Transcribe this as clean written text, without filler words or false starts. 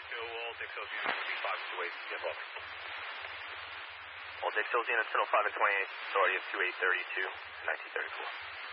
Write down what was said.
all Dixels units would be 5 and 28, get welcome. All Dixels units, 10-5 and 28, authority of 2832, 1934.